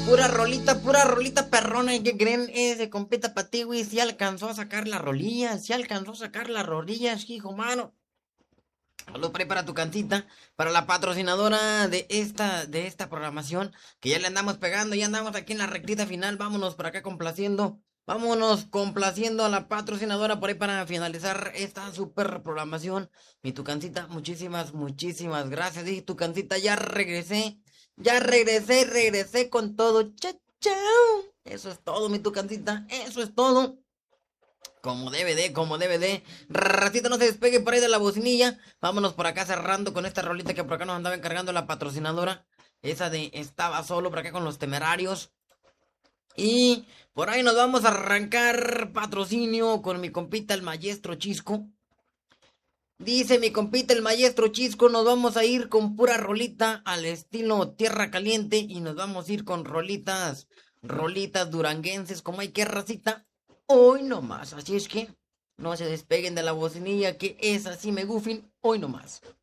Pura rolita perrona. ¿Y qué creen? Ese compita Patigui sí alcanzó a sacar las rolillas. Sí alcanzó a sacar las rodillas, hijo mano. Saludos por ahí para tu cancita, para la patrocinadora de esta programación, que ya le andamos pegando, ya andamos aquí en la rectita final, vámonos por acá complaciendo, vámonos complaciendo a la patrocinadora por ahí para finalizar esta super programación. Mi tucancita, muchísimas, muchísimas gracias. Y tucancita, ya regresé con todo. Chao, chao. Eso es todo, mi tucancita, eso es todo. Como debe de. Ratito no se despegue por ahí de la bocinilla. Vámonos por acá cerrando con esta rolita que por acá nos andaba encargando la patrocinadora. Esa de Estaba solo por acá con los temerarios. Y por ahí nos vamos a arrancar patrocinio con mi compita el maestro Chisco. Dice mi compita el maestro Chisco, nos vamos a ir con pura rolita al estilo Tierra Caliente y nos vamos a ir con rolitas duranguenses, como hay que racita. Hoy nomás, así es que no se despeguen de la bocinilla que es así me gufin, hoy nomás.